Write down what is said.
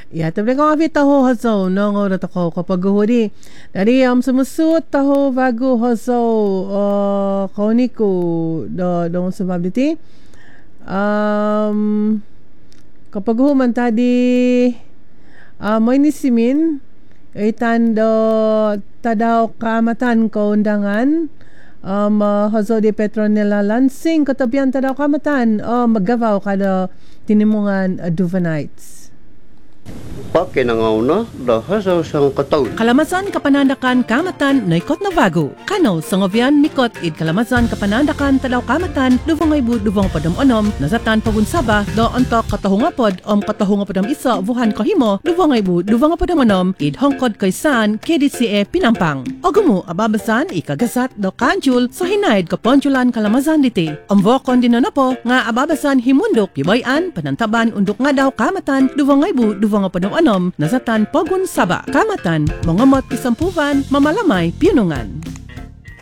Ya, tapi kau avi tahu hazo nongo na tako kapag huri. Dari sumusut tahu bago hazo kau ni ko dong sebab diti. Kapag human tadi may nisimin itan do tadaw kamatan ko undangan hazo di Petronella Lansing katabian tadaw kamatan maggawaw kada tinimungan Duvanites. Pakinangauna dahasaw sang kataw. Kalamasan kapanandakan kamatan na ikot na bago. Kano sa ngobyan mikot id kalamasan kapanandakan tadaw kamatan duvong ibu duvong padam onom nasatan pabunsaba do ontok katahungapod katahungapodam isa vuhan kahimo duvong ibu duvong padam onom id hongkod kaysan KDCA Pinampang. Ogumo ababasan ikagasat do kanjul sa hinaid kaponjulan kalamasan diti. Amvokon din na po nga ababasan himundok gibayan panantaban undok nga daw kamatan duvong ibu duvong padam onom nasatan pagun saba kamatan mangamot isampuvan mamalamay pinungan.